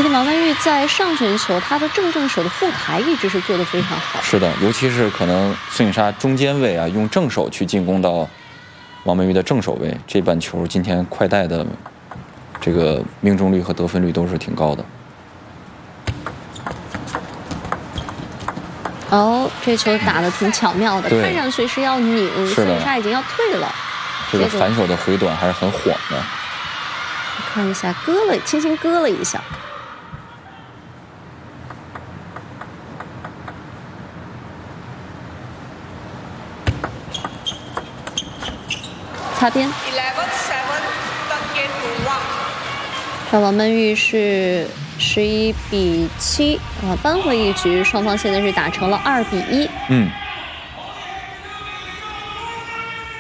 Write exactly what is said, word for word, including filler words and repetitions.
其实王曼玉在上旋球，她的正正手的护台一直是做得非常好。 是的，尤其是可能孙颖莎中间位啊，用正手去进攻到王曼玉的正手位，这板球今天快带的这个命中率和得分率都是挺高的。 哦，这球打得挺巧妙的，看上去是要拧，孙颖莎已经要退了。 这个反手的回短还是很晃的。 看一下，割了，轻轻割了一下。擦边。这王曼玉是十一比七啊，扳回一局，双方现在是打成了二比一。 嗯。